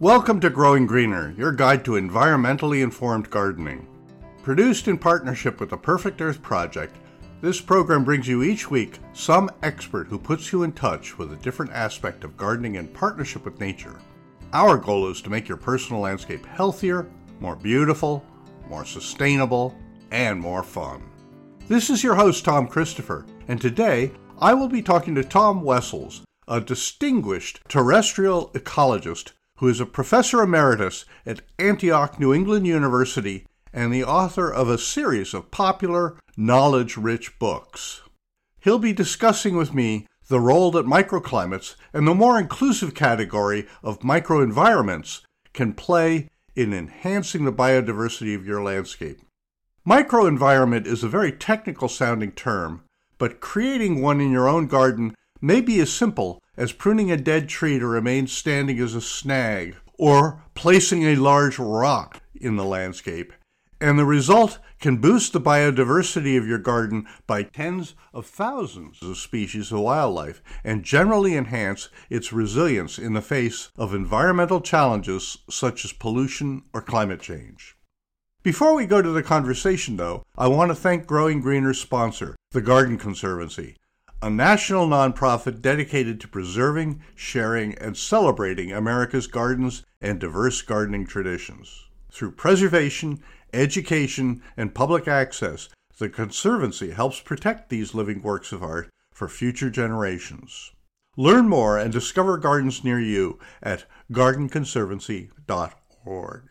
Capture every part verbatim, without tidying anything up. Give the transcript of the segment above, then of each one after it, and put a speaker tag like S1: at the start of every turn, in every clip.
S1: Welcome to Growing Greener, your guide to environmentally informed gardening. Produced in partnership with the Perfect Earth Project, this program brings you each week some expert who puts you in touch with a different aspect of gardening in partnership with nature. Our goal is to make your personal landscape healthier, more beautiful, more sustainable, and more fun. This is your host, Tom Christopher, and today I will be talking to Tom Wessels, a distinguished terrestrial ecologist who is a professor emeritus at Antioch, New England University, and the author of a series of popular, knowledge-rich books. He'll be discussing with me the role that microclimates and the more inclusive category of microenvironments can play in enhancing the biodiversity of your landscape. Microenvironment is a very technical-sounding term, but creating one in your own garden may be as simple as pruning a dead tree to remain standing as a snag, or placing a large rock in the landscape, and the result can boost the biodiversity of your garden by tens of thousands of species of wildlife and generally enhance its resilience in the face of environmental challenges such as pollution or climate change. Before we go to the conversation, though, I want to thank Growing Greener's sponsor, the Garden Conservancy, a national nonprofit dedicated to preserving, sharing, and celebrating America's gardens and diverse gardening traditions. Through preservation, education, and public access, the Conservancy helps protect these living works of art for future generations. Learn more and discover gardens near you at garden conservancy dot org.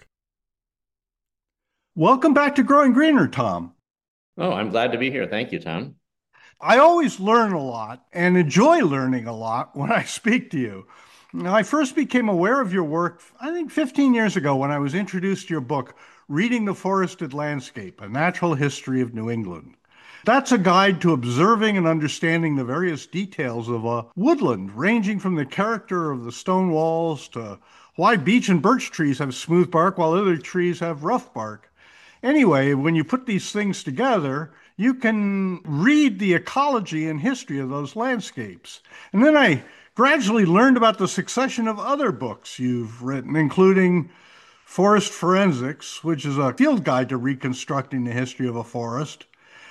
S1: Welcome back to Growing Greener, Tom.
S2: Oh, I'm glad to be here. Thank you, Tom.
S1: I always learn a lot and enjoy learning a lot when I speak to you. Now, I first became aware of your work, I think fifteen years ago, when I was introduced to your book, Reading the Forested Landscape, A Natural History of New England. That's a guide to observing and understanding the various details of a woodland, ranging from the character of the stone walls to why beech and birch trees have smooth bark while other trees have rough bark. Anyway, when you put these things together, you can read the ecology and history of those landscapes. And then I gradually learned about the succession of other books you've written, including Forest Forensics, which is a field guide to reconstructing the history of a forest,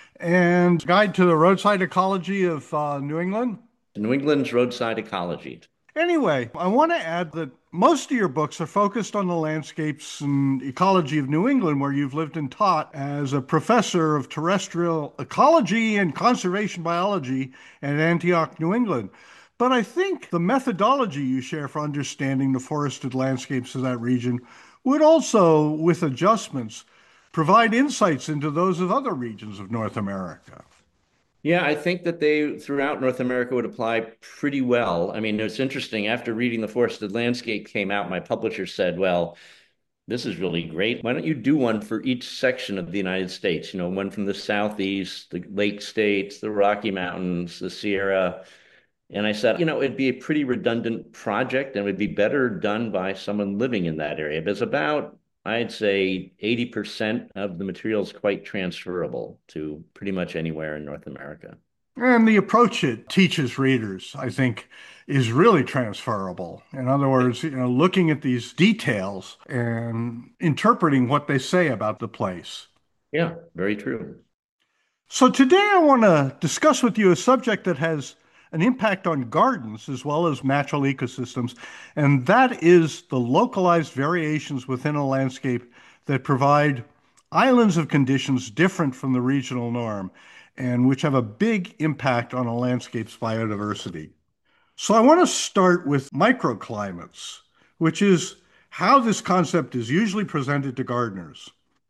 S1: and Guide to the Roadside Ecology of uh, New England.
S2: New England's Roadside Ecology.
S1: Anyway, I want to add that most of your books are focused on the landscapes and ecology of New England, where you've lived and taught as a professor of terrestrial ecology and conservation biology at Antioch, New England. But I think the methodology you share for understanding the forested landscapes of that region would also, with adjustments, provide insights into those of other regions of North America.
S2: Yeah, I think that they, throughout North America, would apply pretty well. I mean, it's interesting. After Reading the Forested Landscape came out, my publisher said, well, this is really great. Why don't you do one for each section of the United States? You know, one from the Southeast, the Lake States, the Rocky Mountains, the Sierra. And I said, you know, it'd be a pretty redundant project and it would be better done by someone living in that area. But it's about, I'd say, eighty percent of the material is quite transferable to pretty much anywhere in North America.
S1: And the approach it teaches readers, I think, is really transferable. In other words, you know, looking at these details and interpreting what they say about the place.
S2: Yeah, very true.
S1: So today I want to discuss with you a subject that has an impact on gardens as well as natural ecosystems, and that is the localized variations within a landscape that provide islands of conditions different from the regional norm and which have a big impact on a landscape's biodiversity. So I want to start with microclimates, which is how this concept is usually presented to gardeners.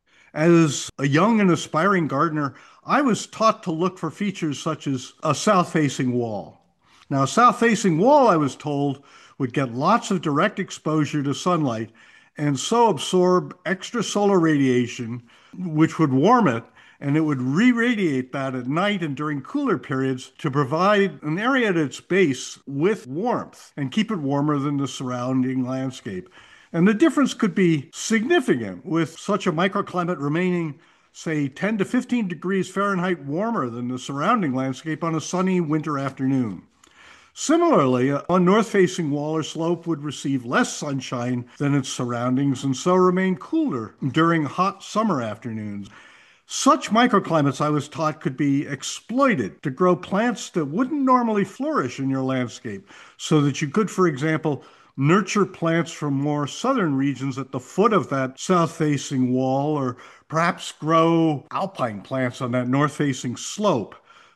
S1: As a young and aspiring gardener, I was taught to look for features such as a south-facing wall. Now, a south-facing wall, I was told, would get lots of direct exposure to sunlight and so absorb extra solar radiation, which would warm it, and it would re-radiate that at night and during cooler periods to provide an area at its base with warmth and keep it warmer than the surrounding landscape. And the difference could be significant, with such a microclimate remaining, say, ten to fifteen degrees Fahrenheit warmer than the surrounding landscape on a sunny winter afternoon. Similarly, a north-facing wall or slope would receive less sunshine than its surroundings and so remain cooler during hot summer afternoons. Such microclimates, I was taught, could be exploited to grow plants that wouldn't normally flourish in your landscape, so that you could, for example, nurture plants from more southern regions at the foot of that south-facing wall, or perhaps grow alpine plants on that north-facing slope.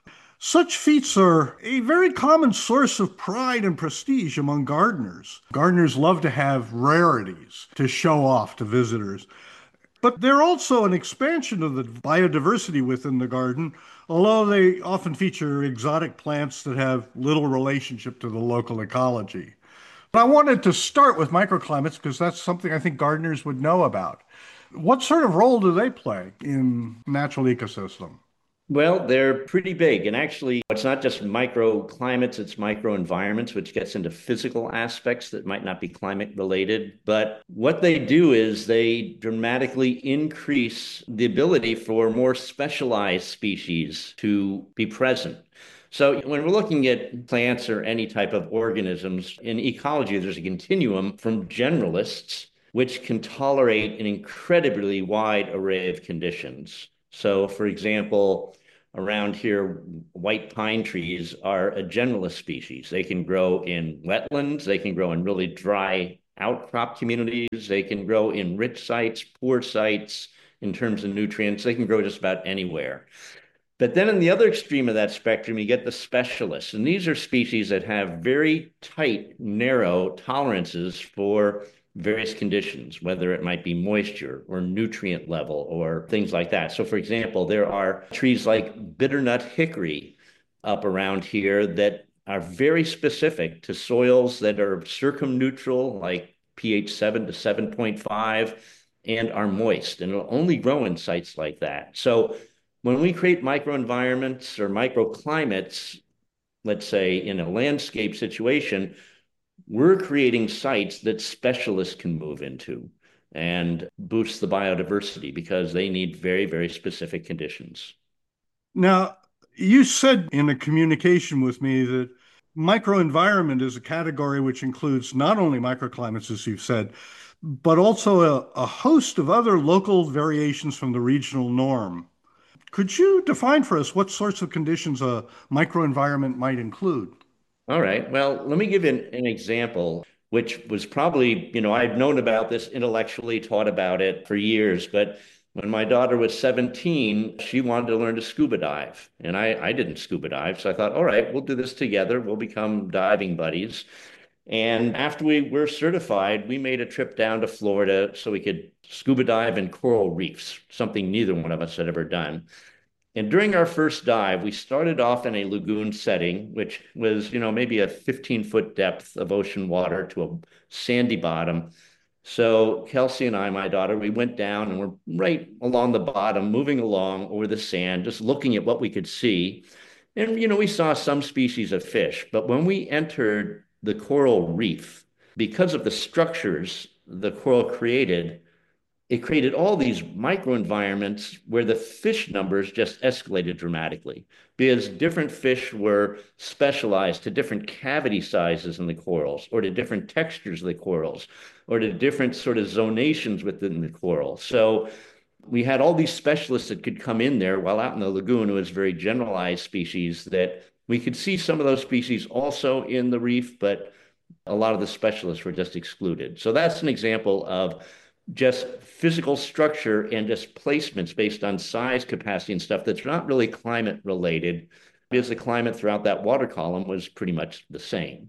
S1: Such feats are a very common source of pride and prestige among gardeners. Gardeners love to have rarities to show off to visitors. But they're also an expansion of the biodiversity within the garden, although they often feature exotic plants that have little relationship to the local ecology. But I wanted to start with microclimates because that's something I think gardeners would know about. What sort of role do they play in natural ecosystem?
S2: Well, they're pretty big. And actually, it's not just microclimates, it's microenvironments, which gets into physical aspects that might not be climate related. But what they do is they dramatically increase the ability for more specialized species to be present. So when we're looking at plants or any type of organisms in ecology, there's a continuum from generalists, which can tolerate an incredibly wide array of conditions. So, for example, around here, white pine trees are a generalist species. They can grow in wetlands, they can grow in really dry outcrop communities, they can grow in rich sites, poor sites in terms of nutrients, they can grow just about anywhere. But then in the other extreme of that spectrum, you get the specialists. And these are species that have very tight, narrow tolerances for various conditions, whether it might be moisture or nutrient level or things like that. So, for example, there are trees like bitternut hickory up around here that are very specific to soils that are circumneutral, like pH seven to seven point five, and are moist. And it'll only grow in sites like that. So, when we create microenvironments or microclimates, let's say in a landscape situation, we're creating sites that specialists can move into and boost the biodiversity because they need very, very specific conditions.
S1: Now, you said in a communication with me that microenvironment is a category which includes not only microclimates, as you've said, but also a, a host of other local variations from the regional norm. Could you define for us what sorts of conditions a microenvironment might include?
S2: All right. Well, let me give you an, an example, which was probably, you know, I've known about this intellectually, taught about it for years, but when my daughter was seventeen, she wanted to learn to scuba dive. And I, I didn't scuba dive. So I thought, all right, we'll do this together. We'll become diving buddies. And after we were certified, we made a trip down to Florida so we could scuba dive in coral reefs, something neither one of us had ever done. And during our first dive, we started off in a lagoon setting, which was, you know, maybe a fifteen foot depth of ocean water to a sandy bottom. So Kelsey and I, my daughter, we went down and we're right along the bottom, moving along over the sand, just looking at what we could see. And, you know, we saw some species of fish, but when we entered the coral reef, because of the structures the coral created, it created all these microenvironments where the fish numbers just escalated dramatically because different fish were specialized to different cavity sizes in the corals or to different textures of the corals or to different sort of zonations within the coral. So we had all these specialists that could come in there while out in the lagoon. It was very generalized species that we could see some of those species also in the reef, but a lot of the specialists were just excluded. So that's an example of just physical structure and just placements based on size, capacity, and stuff that's not really climate related because the climate throughout that water column was pretty much the same.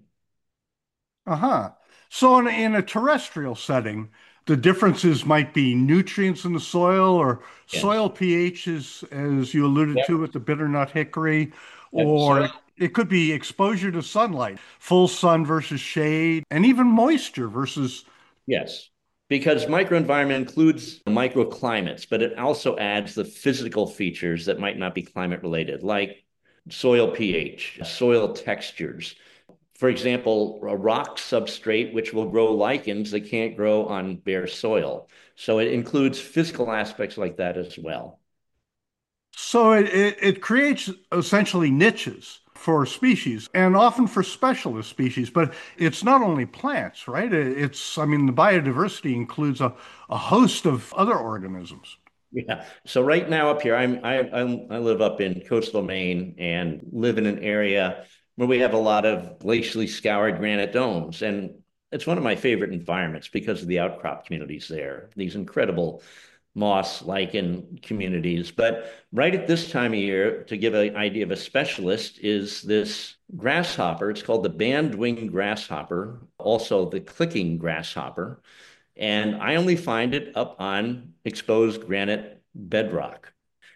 S1: Uh-huh. So in, in a terrestrial setting, the differences might be nutrients in the soil or
S2: Yes.
S1: soil pHs, as you alluded
S2: Yep.
S1: to with the bitternut hickory,
S2: Yep. So,
S1: or it could be exposure to sunlight, full sun versus shade, and even moisture versus.
S2: yes. Because microenvironment includes microclimates, but it also adds the physical features that might not be climate related, like soil pH, soil textures. For example, a rock substrate, which will grow lichens that can't grow on bare soil. So it includes physical aspects like that as well.
S1: So it, it, it creates essentially niches for species and often for specialist species, but it's not only plants, right? It- It's, I mean, the biodiversity includes a, a host of other organisms.
S2: Yeah. So right now up here, I'm I I'm, I live up in coastal Maine and live in an area where we have a lot of glacially scoured granite domes, and it's one of my favorite environments because of the outcrop communities there. These incredible moss lichen communities. But right at this time of year, to give an idea of a specialist, is this grasshopper. It's called the banded-winged grasshopper, also the clicking grasshopper. And I only find it up on exposed granite bedrock.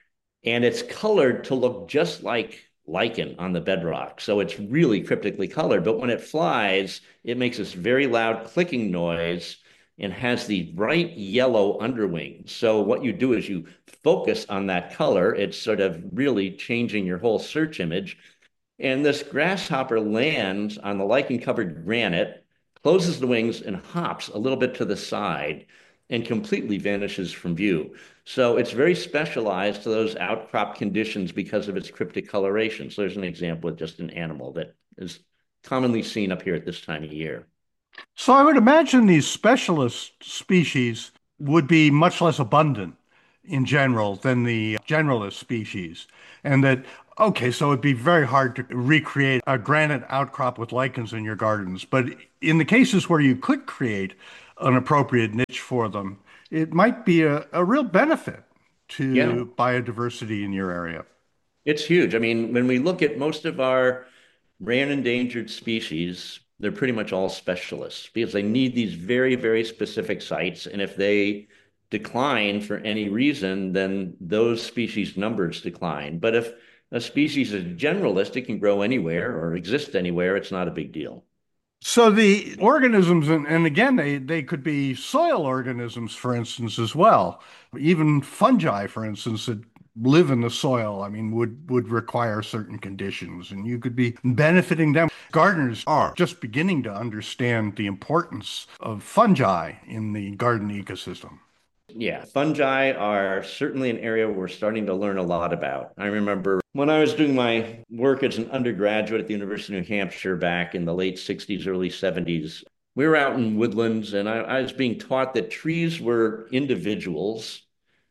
S2: And it's colored to look just like lichen on the bedrock. So it's really cryptically colored. But when it flies, it makes this very loud clicking noise and has the bright yellow underwings. So what you do is you focus on that color. It's sort of really changing your whole search image. And this grasshopper lands on the lichen covered granite, closes the wings, and hops a little bit to the side and completely vanishes from view. So it's very specialized to those outcrop conditions because of its cryptic coloration. So there's an example of just an animal that is commonly seen up here at this time of year.
S1: So I would imagine these specialist species would be much less abundant in general than the generalist species. And that, okay, so it'd be very hard to recreate a granite outcrop with lichens in your gardens. But in the cases where you could create an appropriate niche for them, it might be a, a real benefit
S2: Yeah,
S1: to biodiversity in your area.
S2: it's huge. I mean, when we look at most of our rare and endangered species, they're pretty much all specialists because they need these very, very specific sites. And if they decline for any reason, then those species numbers decline. But if a species is generalist, it can grow anywhere or exist anywhere, it's not a big deal.
S1: So the organisms, and, and again, they, they could be soil organisms, for instance, as well. Even fungi, for instance, that live in the soil, I mean, would, would require certain conditions, and you could be benefiting them. Gardeners are just beginning to understand the importance of fungi in the garden ecosystem.
S2: Yeah, fungi are certainly an area we're starting to learn a lot about. I remember when I was doing my work as an undergraduate at the University of New Hampshire back in the late sixties, early seventies, we were out in woodlands and I, I was being taught that trees were individuals.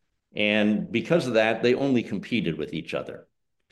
S2: And because of that, they only competed with each other.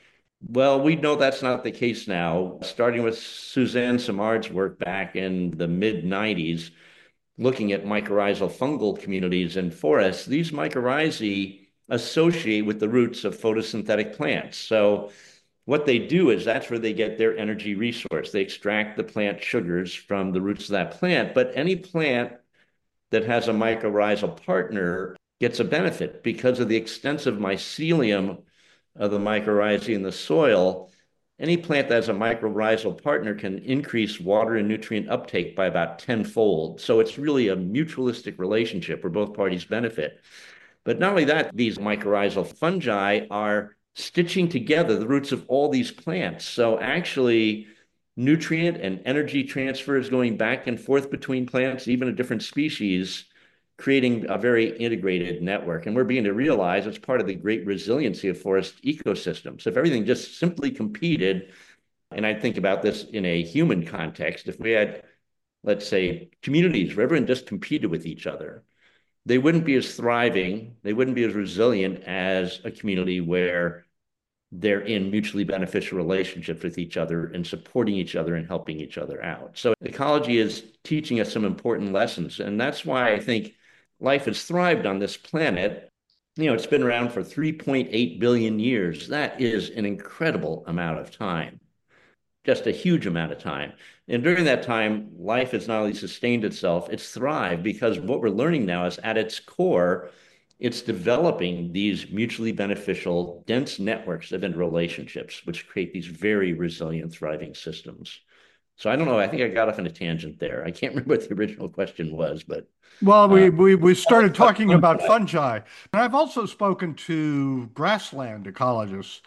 S2: Well, we know that's not the case now. Starting with Suzanne Simard's work back in the mid nineties, looking at mycorrhizal fungal communities in forests, these mycorrhizae associate with the roots of photosynthetic plants. So what they do is that's where they get their energy resource. They extract the plant sugars from the roots of that plant. But any plant that has a mycorrhizal partner gets a benefit because of the extensive mycelium of the mycorrhizae in the soil. Any plant that has a mycorrhizal partner can increase water and nutrient uptake by about tenfold. So it's really a mutualistic relationship where both parties benefit. But not only that, these mycorrhizal fungi are stitching together the roots of all these plants. So actually, nutrient and energy transfer is going back and forth between plants, even a different species, creating a very integrated network. And we're beginning to realize it's part of the great resiliency of forest ecosystems. If everything just simply competed, and I think about this in a human context, if we had, let's say, communities where everyone just competed with each other, they wouldn't be as thriving, they wouldn't be as resilient as a community where they're in mutually beneficial relationships with each other and supporting each other and helping each other out. So ecology is teaching us some important lessons. And that's why I think life has thrived on this planet. You know, it's been around for three point eight billion years. That is an incredible amount of time, just a huge amount of time. And during that time, life has not only sustained itself, it's thrived because what we're learning now is at its core, it's developing these mutually beneficial, dense networks of interrelationships, which create these very resilient, thriving systems. So I don't know. I think I got off on a tangent there. I can't remember what the original question was, but
S1: Well,
S2: uh,
S1: we, we, we started talking about fungi. And I've also spoken to grassland ecologists,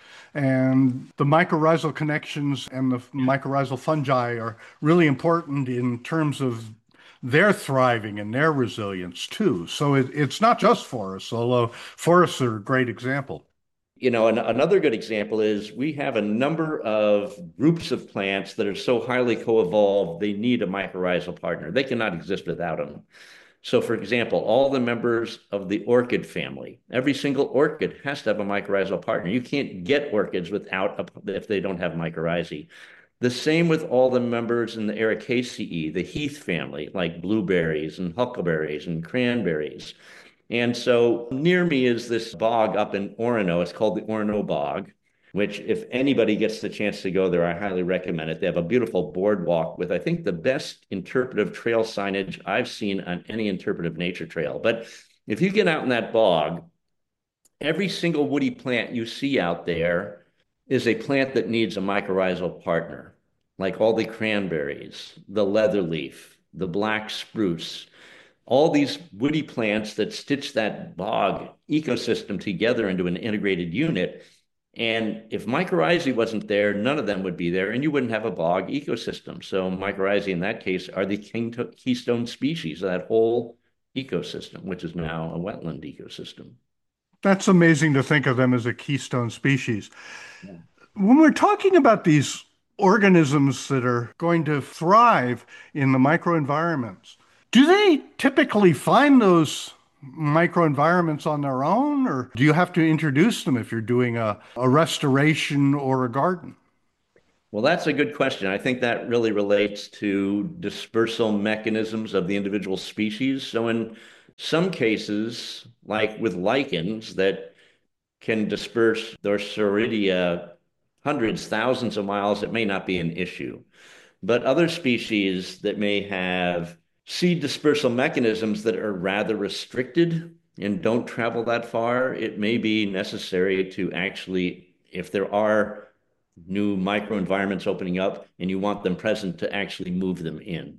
S1: and the mycorrhizal connections and the mycorrhizal fungi are really important in terms of their thriving and their resilience too. So it, it's not just forests, although forests are a great example.
S2: You know, an, another good example is we have a number of groups of plants that are so highly co-evolved, they need a mycorrhizal partner. They cannot exist without them. So, for example, all the members of the orchid family, every single orchid has to have a mycorrhizal partner. You can't get orchids without a, if they don't have mycorrhizae. The same with all the members in the Ericaceae, the heath family, like blueberries and huckleberries and cranberries. And so near me is this bog up in Orono. It's called the Orono Bog, which if anybody gets the chance to go there, I highly recommend it. They have a beautiful boardwalk with, I think, the best interpretive trail signage I've seen on any interpretive nature trail. But if you get out in that bog, every single woody plant you see out there is a plant that needs a mycorrhizal partner, like all the cranberries, the leatherleaf, the black spruce, all these woody plants that stitch that bog ecosystem together into an integrated unit. And if mycorrhizae wasn't there, none of them would be there, and you wouldn't have a bog ecosystem. So mycorrhizae, in that case, are the keystone species of that whole ecosystem, which is now a wetland ecosystem.
S1: That's amazing to think of them as a keystone species. Yeah. When we're talking about these organisms that are going to thrive in the microenvironments, do they typically find those microenvironments on their own, or do you have to introduce them if you're doing a, a restoration or a garden?
S2: Well, that's a good question. I think that really relates to dispersal mechanisms of the individual species. So in some cases, like with lichens that can disperse their Soredia hundreds, thousands of miles, it may not be an issue. But other species that may have seed dispersal mechanisms that are rather restricted and don't travel that far, it may be necessary to actually, if there are new microenvironments opening up and you want them present, to actually move them in.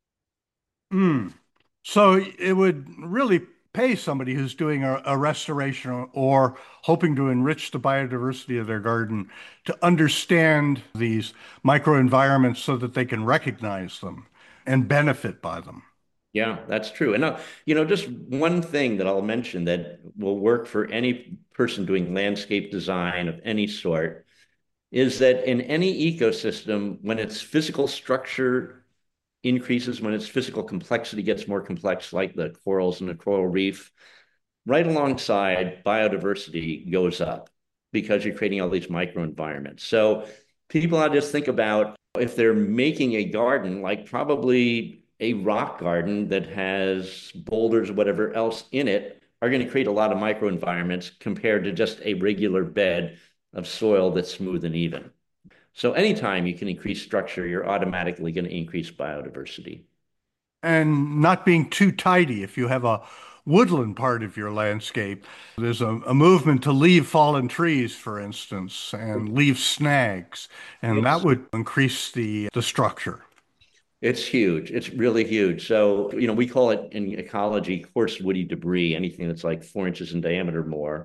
S1: Mm. So it would really pay somebody who's doing a, a restoration or hoping to enrich the biodiversity of their garden to understand these microenvironments so that they can recognize them and benefit by them.
S2: Yeah, that's true. And now, you know, just one thing that I'll mention that will work for any person doing landscape design of any sort is that in any ecosystem, when its physical structure increases, when its physical complexity gets more complex, like the corals in the coral reef, right alongside biodiversity goes up because you're creating all these microenvironments. So people ought to just think about if they're making a garden, like probably a rock garden that has boulders or whatever else in it, are going to create a lot of microenvironments compared to just a regular bed of soil that's smooth and even. So anytime you can increase structure, you're automatically going to increase biodiversity.
S1: And not being too tidy. If you have a woodland part of your landscape, there's a, a movement to leave fallen trees, for instance, and leave snags, and it's, that would increase the the structure.
S2: It's huge. It's really huge. So, you know, we call it in ecology coarse woody debris, anything that's like four inches in diameter or more.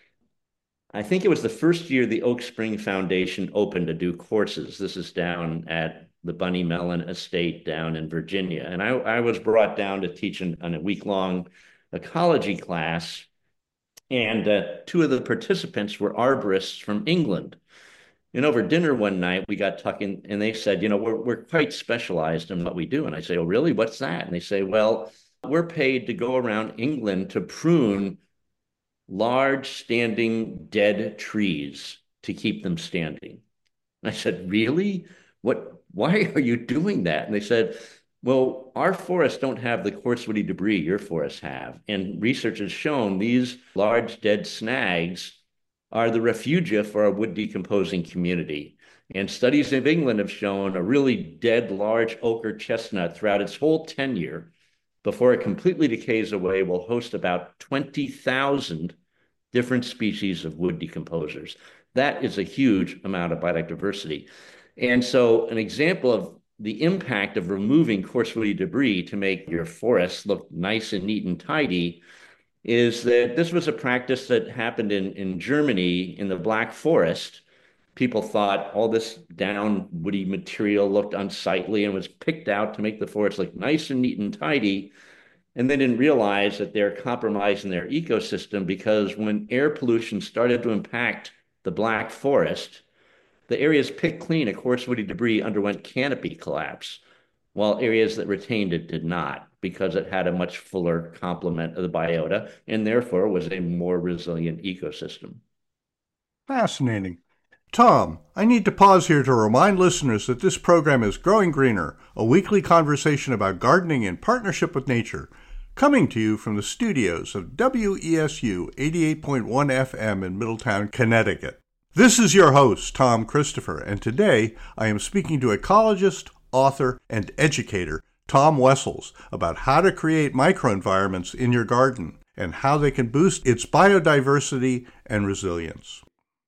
S2: I think it was the first year the Oak Spring Foundation opened to do courses. This is down at the Bunny Mellon Estate down in Virginia. And I, I was brought down to teach an, on a week-long ecology class. And uh, two of the participants were arborists from England. And over dinner one night, we got talking, and they said, you know, we're, we're quite specialized in what we do. And I say, oh, really? What's that? And they say, well, we're paid to go around England to prune large standing dead trees to keep them standing. And I said, really? What, why are you doing that? And they said, well, our forests don't have the coarse woody debris your forests have. And research has shown these large dead snags are the refugia for a wood decomposing community. And studies in England have shown a really dead large oak or chestnut throughout its whole tenure, before it completely decays away, will host about twenty thousand different species of wood decomposers. That is a huge amount of biodiversity. And so an example of the impact of removing coarse woody debris to make your forests look nice and neat and tidy is that this was a practice that happened in, in Germany in the Black Forest. People thought all this down woody material looked unsightly and was picked out to make the forest look nice and neat and tidy. And they didn't realize that they're compromising their ecosystem because when air pollution started to impact the Black Forest, the areas picked clean of coarse woody debris underwent canopy collapse, while areas that retained it did not, because it had a much fuller complement of the biota and therefore was a more resilient ecosystem.
S1: Fascinating. Tom, I need to pause here to remind listeners that this program is Growing Greener, a weekly conversation about gardening in partnership with nature, coming to you from the studios of W E S U eighty-eight point one F M in Middletown, Connecticut. This is your host, Tom Christopher, and today I am speaking to ecologist, author, and educator Tom Wessels about how to create microenvironments in your garden and how they can boost its biodiversity and resilience.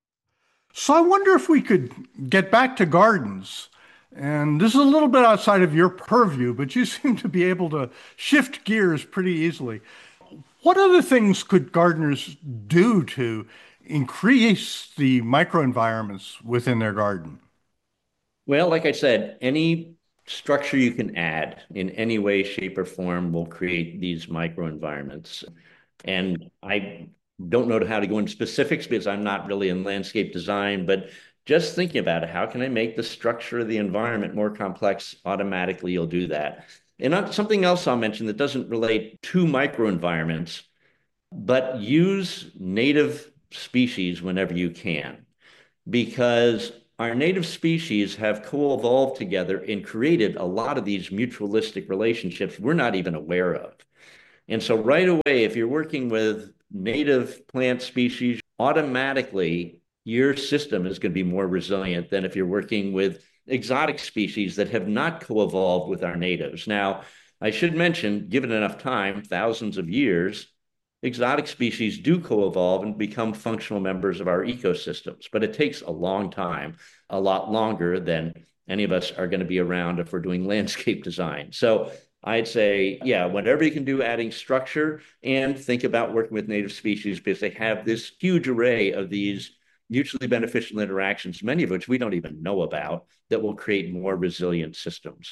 S1: So I wonder if we could get back to gardens. And this is a little bit outside of your purview, but you seem to be able to shift gears pretty easily. What other things could gardeners do to increase the microenvironments within their garden?
S2: Well, like I said, any structure you can add in any way, shape, or form will create these microenvironments. And I don't know how to go into specifics because I'm not really in landscape design, but just thinking about it, how can I make the structure of the environment more complex? Automatically, you'll do that. And something else I'll mention that doesn't relate to microenvironments, but use native species whenever you can, because our native species have co-evolved together and created a lot of these mutualistic relationships we're not even aware of. And so right away, if you're working with native plant species, automatically your system is going to be more resilient than if you're working with exotic species that have not co-evolved with our natives. Now, I should mention, given enough time, thousands of years, exotic species do co-evolve and become functional members of our ecosystems, but it takes a long time, a lot longer than any of us are going to be around if we're doing landscape design. So I'd say, yeah, whatever you can do, adding structure, and think about working with native species because they have this huge array of these mutually beneficial interactions, many of which we don't even know about, that will create more resilient systems.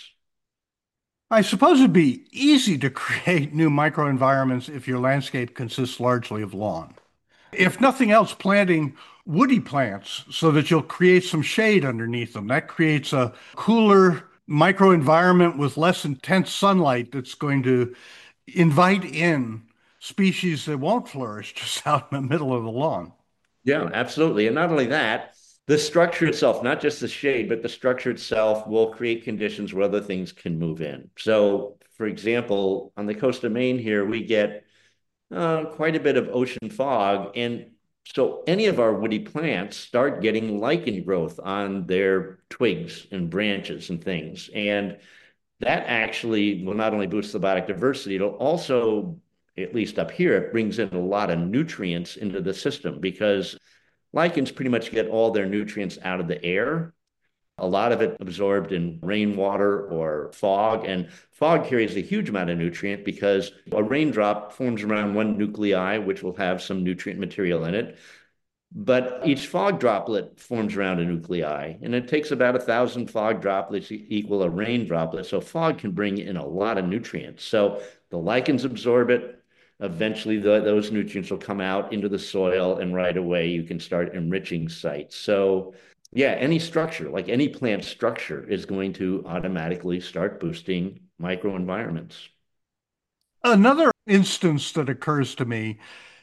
S1: I suppose it'd be easy to create new microenvironments if your landscape consists largely of lawn. If nothing else, planting woody plants so that you'll create some shade underneath them. That creates a cooler microenvironment with less intense sunlight that's going to invite in species that won't flourish just out in the middle of the lawn.
S2: Yeah, absolutely. And not only that, the structure itself, not just the shade, but the structure itself will create conditions where other things can move in. So, for example, on the coast of Maine here, we get uh, quite a bit of ocean fog. And so any of our woody plants start getting lichen growth on their twigs and branches and things. And that actually will not only boost the biotic diversity, it'll also, at least up here, it brings in a lot of nutrients into the system because lichens pretty much get all their nutrients out of the air. A lot of it absorbed in rainwater or fog, and fog carries a huge amount of nutrient because a raindrop forms around one nuclei, which will have some nutrient material in it. But each fog droplet forms around a nuclei, and it takes about a thousand fog droplets to equal a rain droplet. So fog can bring in a lot of nutrients. So the lichens absorb it. Eventually, the, those nutrients will come out into the soil, and right away you can start enriching sites. So yeah, any structure, like any plant structure, is going to automatically start boosting microenvironments.
S1: Another instance that occurs to me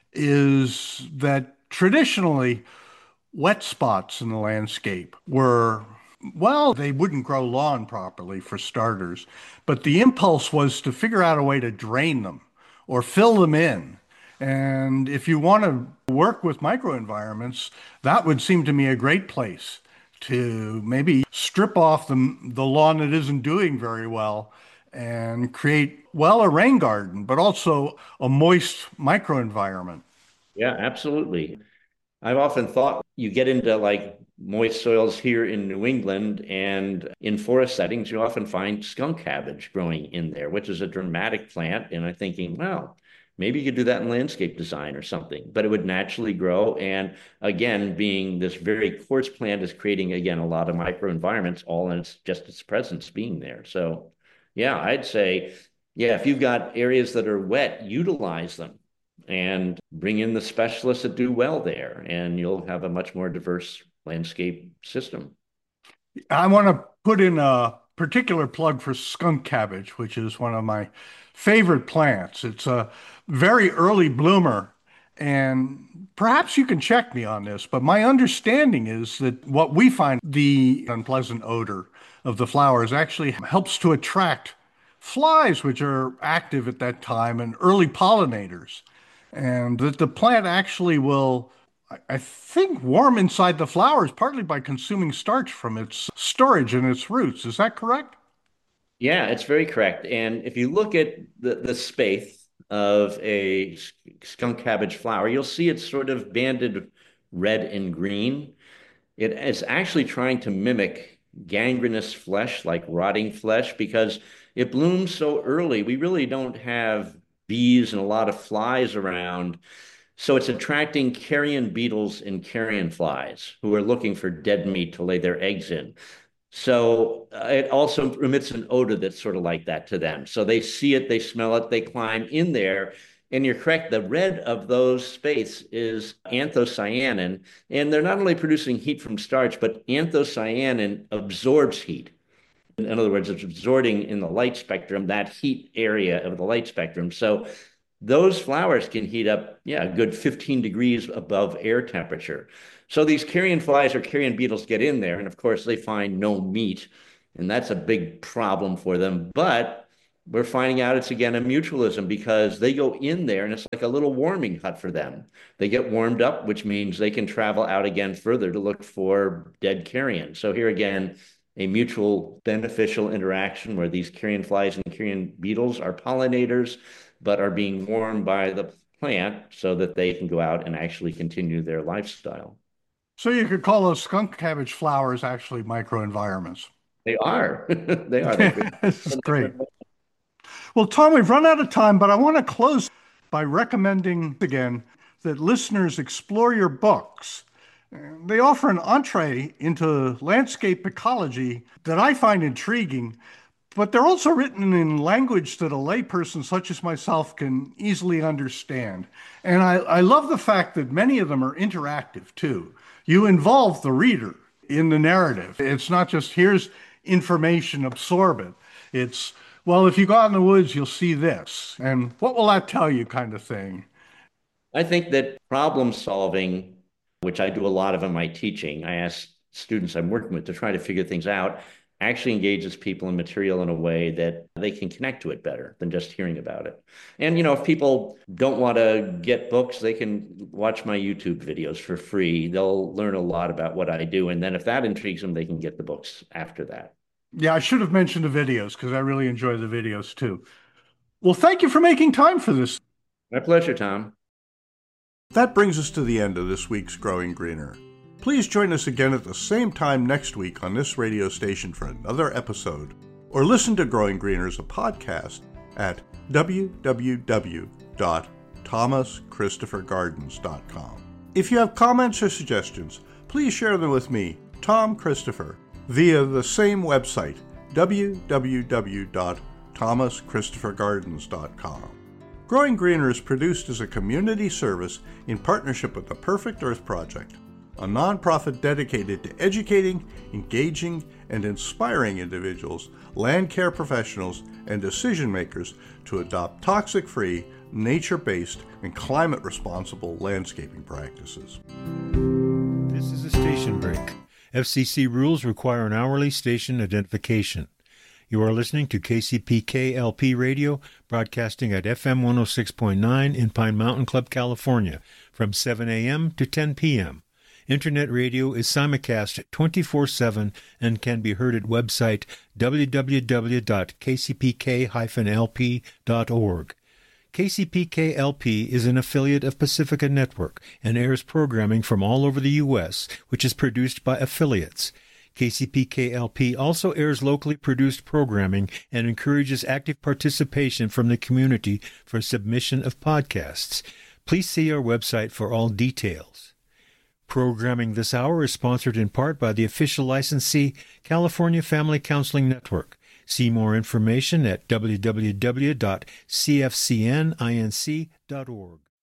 S1: is that traditionally, wet spots in the landscape were, well, they wouldn't grow lawn properly for starters, but the impulse was to figure out a way to drain them or fill them in. And if you want to work with microenvironments, that would seem to me a great place to maybe strip off the, the lawn that isn't doing very well and create, well, a rain garden, but also a moist microenvironment.
S2: Yeah, absolutely. I've often thought you get into like moist soils here in New England and in forest settings, you often find skunk cabbage growing in there, which is a dramatic plant. And I'm thinking, well, maybe you could do that in landscape design or something, but it would naturally grow. And again, being this very coarse plant is creating, again, a lot of microenvironments, all in its just its presence being there. So yeah, I'd say Yeah, if you've got areas that are wet, utilize them and bring in the specialists that do well there, and you'll have a much more diverse landscape system.
S1: I want to put in a particular plug for skunk cabbage, which is one of my favorite plants. It's a very early bloomer, and perhaps you can check me on this, but my understanding is that what we find the unpleasant odor of the flowers actually helps to attract flies, which are active at that time, and early pollinators, and that the plant actually will, I I think, warm inside the flowers partly by consuming starch from its storage and its roots. Is that correct?
S2: Yeah, it's very correct. And if you look at the, the spathe of a skunk cabbage flower, you'll see it's sort of banded red and green. It is actually trying to mimic gangrenous flesh, like rotting flesh, because it blooms so early. We really don't have bees and a lot of flies around. So it's attracting carrion beetles and carrion flies who are looking for dead meat to lay their eggs in. So uh, it also emits an odor that's sort of like that to them. So they see it, they smell it, they climb in there. And you're correct, the red of those spathes is anthocyanin. And they're not only producing heat from starch, but anthocyanin absorbs heat. In other words, it's absorbing in the light spectrum, that heat area of the light spectrum. So those flowers can heat up, yeah, a good fifteen degrees above air temperature. So these carrion flies or carrion beetles get in there, and of course, they find no meat, and that's a big problem for them. But we're finding out it's again a mutualism because they go in there and it's like a little warming hut for them. They get warmed up, which means they can travel out again further to look for dead carrion. So here again, a mutual beneficial interaction where these carrion flies and carrion beetles are pollinators, but are being warmed by the plant so that they can go out and actually continue their lifestyle.
S1: So you could call those skunk cabbage flowers actually microenvironments.
S2: They are. They are. They
S1: This is great. Well, Tom, we've run out of time, but I want to close by recommending again that listeners explore your books. They offer an entree into landscape ecology that I find intriguing, but they're also written in language that a layperson such as myself can easily understand. And I, I love the fact that many of them are interactive too. You involve the reader in the narrative. It's not just here's information, absorb it. It's, well, if you go out in the woods, you'll see this. And what will that tell you kind of thing?
S2: I think that problem solving, which I do a lot of in my teaching, I ask students I'm working with to try to figure things out, actually engages people in material in a way that they can connect to it better than just hearing about it. And, you know, if people don't want to get books, they can watch my YouTube videos for free. They'll learn a lot about what I do. And then if that intrigues them, they can get the books after that.
S1: Yeah, I should have mentioned the videos because I really enjoy the videos too. Well, thank you for making time for this.
S2: My pleasure, Tom.
S1: That brings us to the end of this week's Growing Greener. Please join us again at the same time next week on this radio station for another episode, or listen to Growing Greener as a podcast at w w w dot thomas christopher gardens dot com. If you have comments or suggestions, please share them with me, Tom Christopher, via the same website, w w w dot thomas christopher gardens dot com. Growing Greener is produced as a community service in partnership with the Perfect Earth Project, a nonprofit dedicated to educating, engaging, and inspiring individuals, land care professionals, and decision makers to adopt toxic-free, nature-based, and climate-responsible landscaping practices.
S3: This is a station break. F C C rules require an hourly station identification. You are listening to K C P K L P Radio, broadcasting at F M one oh six point nine in Pine Mountain Club, California, from seven a.m. to ten p.m. Internet radio is simulcast twenty-four seven and can be heard at website w w w dot k c p k dash l p dot org. K C P K L P is an affiliate of Pacifica Network and airs programming from all over the U S, which is produced by affiliates. K C P K L P also airs locally produced programming and encourages active participation from the community for submission of podcasts. Please see our website for all details. Programming this hour is sponsored in part by the official licensee, California Family Counseling Network. See more information at w w w dot c f c n inc dot org.